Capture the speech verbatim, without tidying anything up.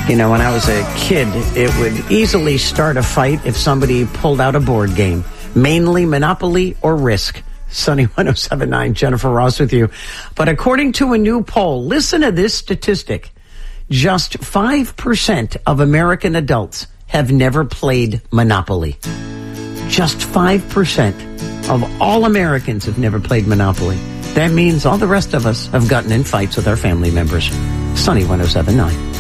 You know, when I was a kid, it would easily start a fight if somebody pulled out a board game, mainly Monopoly or Risk. Sunny one oh seven point nine, Jennifer Ross with you. But according to a new poll, listen to this statistic. Just five percent of American adults have never played Monopoly. Just five percent of all Americans have never played Monopoly. That means all the rest of us have gotten in fights with our family members. Sunny one oh seven point nine.